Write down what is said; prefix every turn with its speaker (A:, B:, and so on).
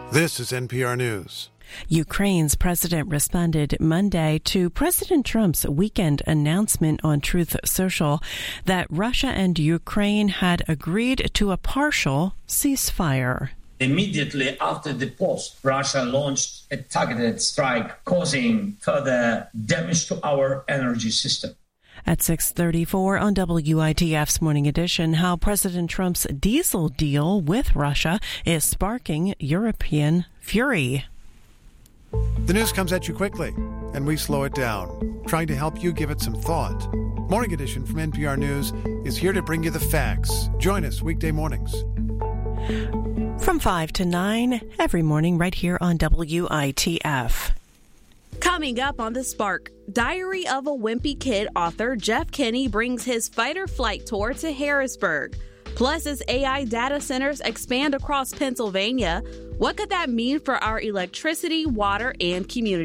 A: This is NPR News.
B: Ukraine's president responded Monday to President Trump's weekend announcement on Truth Social that Russia and Ukraine had agreed to a partial ceasefire.
C: Immediately after the post, Russia launched a targeted strike, causing further damage to our energy system.
B: At 6:34 on WITF's Morning Edition, how President Trump's diesel deal with Russia is sparking European fury.
A: The news comes at you quickly, and we slow it down, trying to help you give it some thought. Morning Edition from NPR News is here to bring you the facts. Join us weekday mornings.
B: From 5 to 9, every morning right here on WITF.
D: Coming up on The Spark, Diary of a Wimpy Kid author Jeff Kinney brings his fight or flight tour to Harrisburg. Plus, as AI data centers expand across Pennsylvania, what could that mean for our electricity, water, and community?